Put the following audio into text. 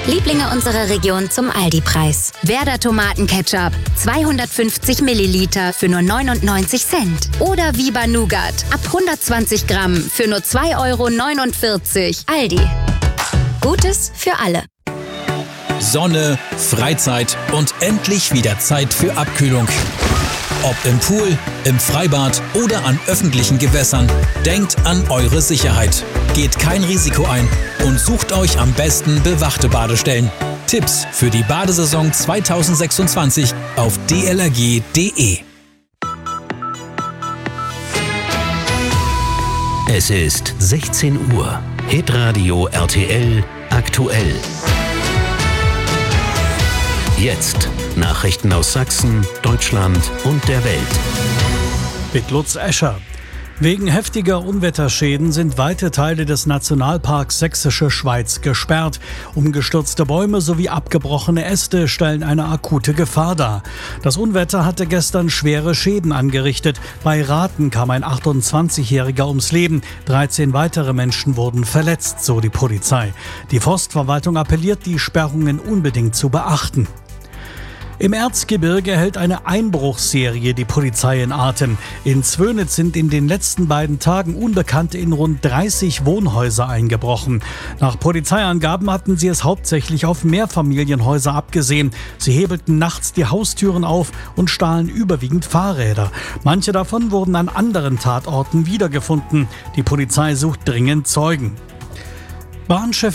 Lieblinge unserer Region zum Aldi-Preis. Werder Tomatenketchup, 250 Milliliter für nur 99 Cent. Oder Viva Nougat, ab 120 Gramm für nur 2,49 €. Aldi. Gutes für alle. Sonne, Freizeit und endlich wieder Zeit für Abkühlung. Ob im Pool, im Freibad oder an öffentlichen Gewässern, denkt an eure Sicherheit. Geht kein Risiko ein und sucht euch am besten bewachte Badestellen. Tipps für die Badesaison 2026 auf dlrg.de. Es ist 16 Uhr. Hitradio RTL aktuell. Jetzt Nachrichten aus Sachsen, Deutschland und der Welt. Mit Lutz Escher. Wegen heftiger Unwetterschäden sind weite Teile des Nationalparks Sächsische Schweiz gesperrt. Umgestürzte Bäume sowie abgebrochene Äste stellen eine akute Gefahr dar. Das Unwetter hatte gestern schwere Schäden angerichtet. Bei Rathen kam ein 28-Jähriger ums Leben. 13 weitere Menschen wurden verletzt, so die Polizei. Die Forstverwaltung appelliert, die Sperrungen unbedingt zu beachten. Im Erzgebirge hält eine Einbruchsserie die Polizei in Atem. In Zwönitz sind in den letzten beiden Tagen Unbekannte in rund 30 Wohnhäuser eingebrochen. Nach Polizeiangaben hatten sie es hauptsächlich auf Mehrfamilienhäuser abgesehen. Sie hebelten nachts die Haustüren auf und stahlen überwiegend Fahrräder. Manche davon wurden an anderen Tatorten wiedergefunden. Die Polizei sucht dringend Zeugen. Bahnchef